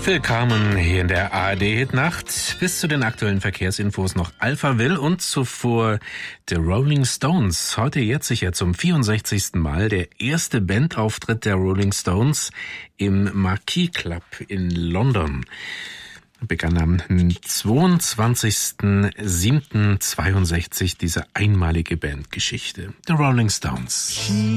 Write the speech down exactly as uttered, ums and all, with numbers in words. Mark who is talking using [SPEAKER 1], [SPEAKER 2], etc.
[SPEAKER 1] Willkommen hier in der A R D-Hitnacht. Bis zu den aktuellen Verkehrsinfos noch Alphaville und zuvor The Rolling Stones. Heute jetzt sicher zum vierundsechzigsten Mal der erste Bandauftritt der Rolling Stones im Marquis Club in London. Begann am zweiundzwanzigsten siebten zweiundsechzig diese einmalige Bandgeschichte. The Rolling Stones.